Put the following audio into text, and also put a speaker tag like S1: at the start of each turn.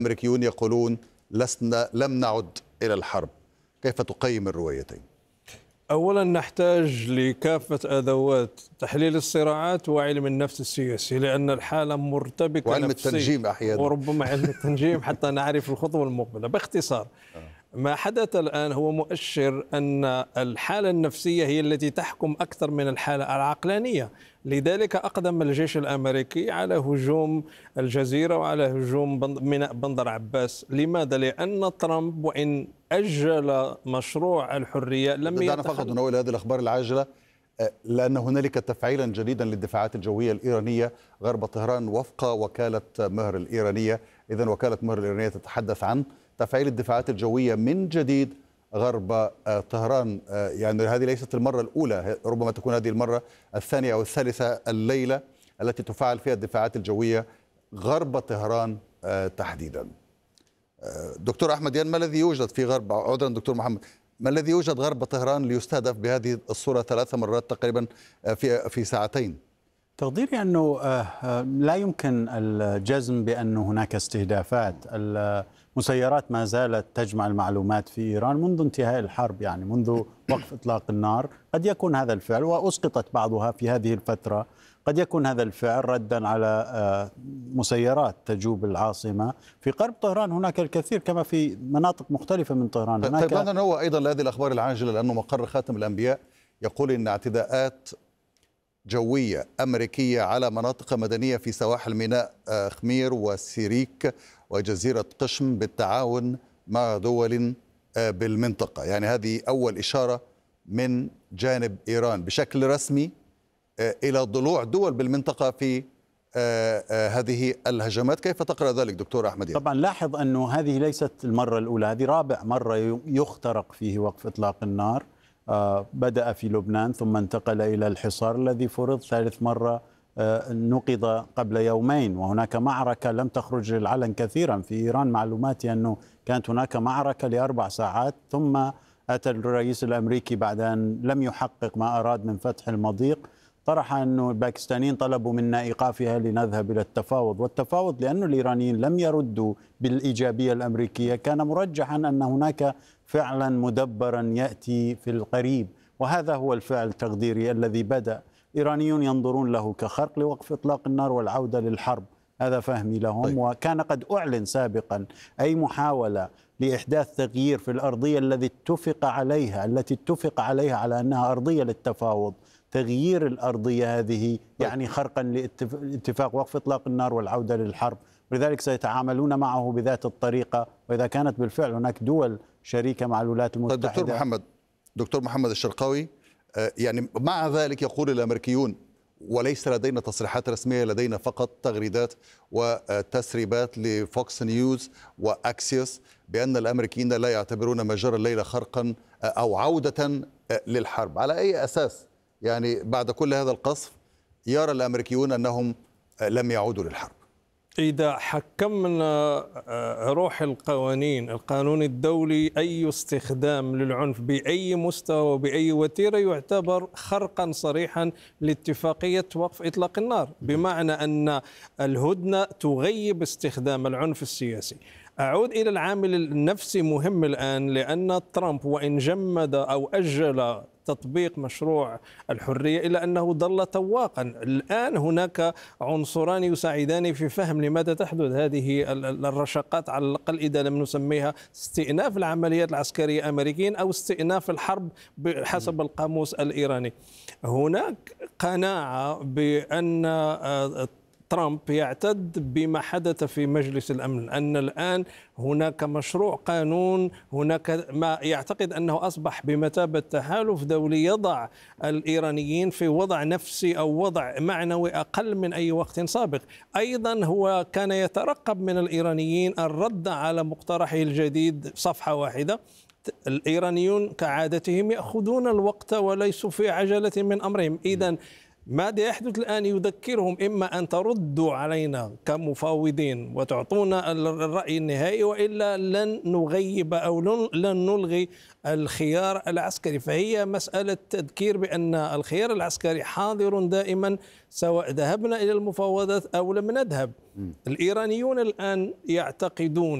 S1: الأمريكيون يقولون لم نعد إلى الحرب. كيف تقيم الروايتين؟
S2: أولا نحتاج لكافة أدوات تحليل الصراعات وعلم النفس السياسي، لأن الحالة مرتبكة
S1: وعلم
S2: نفسيا
S1: التنجيم أحيانا،
S2: وربما علم التنجيم حتى نعرف الخطوة المقبلة. باختصار ما حدث الآن هو مؤشر أن الحالة النفسية هي التي تحكم أكثر من الحالة العقلانية. لذلك أقدم الجيش الأمريكي على هجوم الجزيرة وعلى هجوم ميناء بندر عباس. لماذا؟ لأن ترامب وإن أجل مشروع الحرية لم
S1: دعنا فقط ننوه هذه الأخبار العاجلة، لأن هنالك تفعيلا جديدا للدفاعات الجوية الإيرانية غرب طهران وفق وكالة مهر الإيرانية. إذن وكالة مهر الإيرانية تتحدث عن تفعيل الدفاعات الجوية من جديد غرب طهران. يعني هذه ليست المرة الأولى، ربما تكون هذه المرة الثانية أو الثالثة الليلة التي تفعل فيها الدفاعات الجوية غرب طهران تحديدا. دكتور أحمد يان، ما الذي يوجد في غرب، عذرا دكتور محمد، ما الذي يوجد غرب طهران ليستهدف بهذه الصورة 3 مرات تقريبا في ساعتين؟
S3: تقديري أنه لا يمكن الجزم بأن هناك استهدافات. المسيرات ما زالت تجمع المعلومات في إيران منذ انتهاء الحرب، يعني منذ وقف إطلاق النار. قد يكون هذا الفعل، وأسقطت بعضها في هذه الفترة، قد يكون هذا الفعل ردا على مسيرات تجوب العاصمة. في غرب طهران هناك الكثير كما في مناطق مختلفة من طهران.
S1: طيب ماذا نوع أيضا لهذه الأخبار العاجلة، لأنه مقر خاتم الأنبياء يقول إن اعتداءات جوية أمريكية على مناطق مدنية في سواحل ميناء خمير وسيريك وجزيرة قشم بالتعاون مع دول بالمنطقة. يعني هذه أول إشارة من جانب إيران بشكل رسمي إلى ضلوع دول بالمنطقة في هذه الهجمات. كيف تقرأ ذلك دكتور أحمد؟
S3: طبعا لاحظ أنه هذه ليست المرة الأولى، هذه رابع مرة يخترق فيه وقف إطلاق النار. بدأ في لبنان ثم انتقل إلى الحصار الذي فرض ثالث مرة، نقض قبل يومين. وهناك معركة لم تخرج للعلن كثيرا في إيران. معلوماتي أنه كانت هناك معركة ل4 ساعات، ثم أتى الرئيس الأمريكي بعد أن لم يحقق ما أراد من فتح المضيق، طرح أنه الباكستانيين طلبوا منا إيقافها لنذهب إلى التفاوض. والتفاوض لأن الإيرانيين لم يردوا بالإيجابية الأمريكية كان مرجحا أن هناك فعلا مدبرا يأتي في القريب، وهذا هو الفعل تقديري الذي بدأ. إيرانيون ينظرون له كخرق لوقف إطلاق النار والعودة للحرب، هذا فهمي لهم.
S1: طيب.
S3: وكان قد أعلن سابقا أي محاولة لإحداث تغيير في الأرضية التي اتفق عليها على أنها أرضية للتفاوض. تغيير الأرضية هذه يعني خرقا لاتفاق وقف إطلاق النار والعودة للحرب، ولذلك سيتعاملون معه بذات الطريقة. وإذا كانت بالفعل هناك دول شريكة مع الولايات المتحدة.
S1: طيب دكتور محمد الشرقاوي، يعني مع ذلك يقول الأمريكيون، وليس لدينا تصريحات رسمية، لدينا فقط تغريدات وتسريبات لفوكس نيوز وأكسيوس، بأن الأمريكيين لا يعتبرون ما جرى الليلة خرقا أو عودة للحرب. على أي أساس يعني بعد كل هذا القصف يرى الأمريكيون أنهم لم يعودوا للحرب؟
S2: إذا حكمنا روح القانون الدولي، أي استخدام للعنف بأي مستوى وبأي وتيرة يعتبر خرقا صريحا لاتفاقية وقف إطلاق النار، بمعنى أن الهدنة تغيب استخدام العنف السياسي. أعود إلى العامل النفسي مهم الآن، لأن ترامب وإن جمد أو أجل تطبيق مشروع الحرية إلا أنه ظل تواقا. الآن هناك عنصران يساعدان في فهم لماذا تحدث هذه الرشقات، على الأقل إذا لم نسميها استئناف العمليات العسكرية الأمريكية أو استئناف الحرب بحسب القاموس الإيراني. هناك قناعة بأن ترامب يعتد بما حدث في مجلس الأمن، أن الآن هناك مشروع قانون، هناك ما يعتقد أنه أصبح بمثابة تحالف دولي يضع الإيرانيين في وضع نفسي أو وضع معنوي أقل من أي وقت سابق. أيضا هو كان يترقب من الإيرانيين الرد على مقترحه الجديد صفحة واحدة. الإيرانيون كعادتهم يأخذون الوقت وليسوا في عجلة من أمرهم. إذن ماذا يحدث الآن يذكرهم إما أن تردوا علينا كمفاوضين وتعطونا الرأي النهائي، وإلا لن نغيب أو لن نلغي الخيار العسكري. فهي مسألة تذكير بأن الخيار العسكري حاضر دائما سواء ذهبنا إلى المفاوضات أو لم نذهب. الإيرانيون الآن يعتقدون